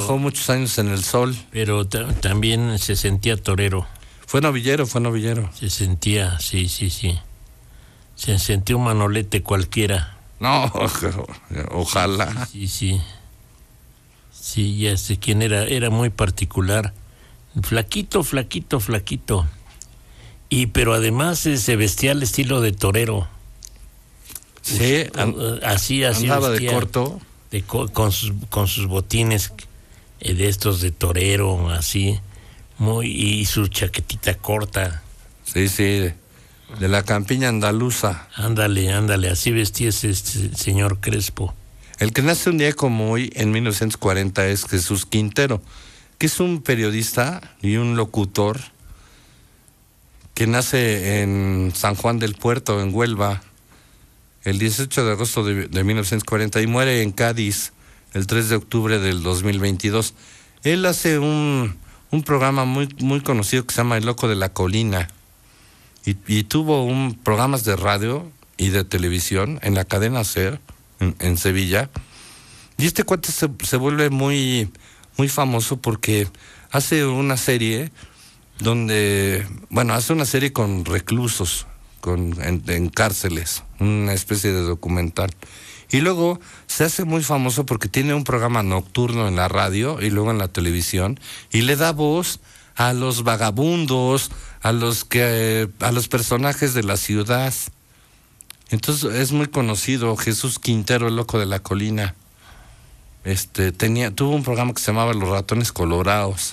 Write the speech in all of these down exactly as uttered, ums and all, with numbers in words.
trabajó muchos años en El Sol. Pero ta- también se sentía torero. Fue novillero, fue novillero. Se sentía, sí, sí, sí. Se sentía un manolete cualquiera. No, ojalá. Sí, sí. Sí, ya sé quién era. Era muy particular. Flaquito, flaquito, flaquito. Y pero además eh, se vestía al estilo de torero. Sí, an, así, así andaba vestía, de corto. De co- con, sus, con sus botines eh, de estos de torero, así. Muy, y su chaquetita corta. Sí, sí, de, de la campiña andaluza. Ándale, ándale, así vestía ese, este señor Crespo. El que nace un día como hoy, en mil novecientos cuarenta, es Jesús Quintero, que es un periodista y un locutor que nace en San Juan del Puerto, en Huelva, el dieciocho de agosto de, de mil novecientos cuarenta, y muere en Cádiz el tres de octubre del dos mil veintidós. Él hace un, un programa muy, muy conocido que se llama El Loco de la Colina, y, y tuvo un, programas de radio y de televisión en la cadena SER, en, en Sevilla, y este cuate se, se vuelve muy, muy famoso porque hace una serie donde, bueno, hace una serie con reclusos, con en, en cárceles, una especie de documental. Y luego se hace muy famoso porque tiene un programa nocturno en la radio y luego en la televisión, y le da voz a los vagabundos, a los que a los personajes de la ciudad. Entonces es muy conocido, Jesús Quintero, el Loco de la Colina. Este tenía tuvo un programa que se llamaba Los Ratones Colorados,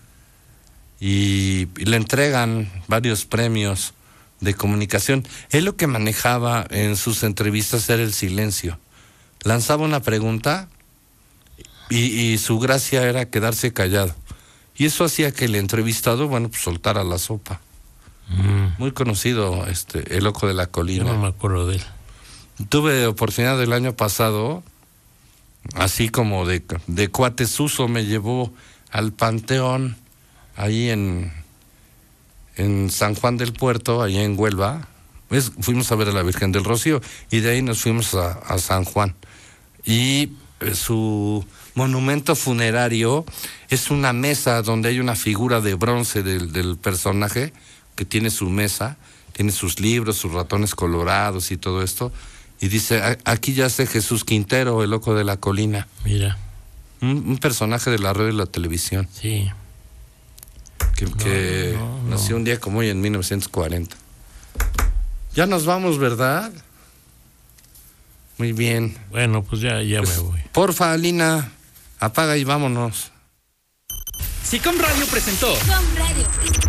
y, y le entregan varios premios de comunicación. Él lo que manejaba en sus entrevistas era el silencio. Lanzaba una pregunta y, y su gracia era quedarse callado. Y eso hacía que el entrevistado, bueno, pues soltara la sopa. Mm. Muy conocido, este, el Loco de la Colina. Yo no me acuerdo de él. Tuve oportunidad el año pasado, así como de, de cuate Suso, me llevó al Panteón, ahí en... en San Juan del Puerto, allá en Huelva. Pues fuimos a ver a la Virgen del Rocío y de ahí nos fuimos a, a San Juan. Y eh, su monumento funerario es una mesa donde hay una figura de bronce del, del personaje que tiene su mesa, tiene sus libros, sus ratones colorados y todo esto. Y dice, aquí yace Jesús Quintero, el Loco de la Colina. Mira. Un, un personaje de la radio y la televisión. Sí. Que, no, que no, no. nació un día como hoy en mil novecientos cuarenta. Ya nos vamos, ¿verdad? Muy bien. Bueno, pues ya, ya pues, me voy. Porfa, Alina, apaga y vámonos. SICOM Radio presentó. SICOM Radio.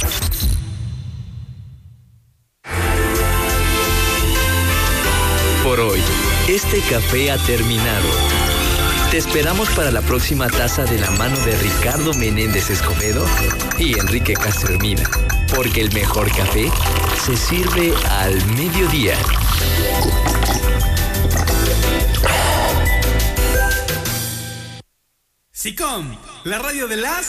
Por hoy, este café ha terminado. Te esperamos para la próxima taza de la mano de Ricardo Menéndez Escobedo y Enrique Castro Hermida, porque el mejor café se sirve al mediodía. SICOM, la radio de las